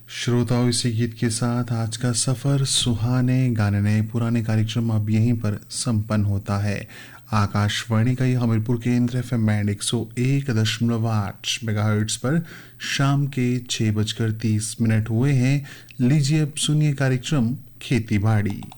श्रोताओं, इसी गीत के साथ आज का सफर सुहाने गाने नए पुराने कार्यक्रम अब यहीं पर संपन्न होता है। आकाशवाणी का यह हमीरपुर केंद्र FM बैंड 101.8 मेगाहर्ट्ज पर शाम के 6:30 हुए हैं। लीजिए अब सुनिए कार्यक्रम खेती बाड़ी।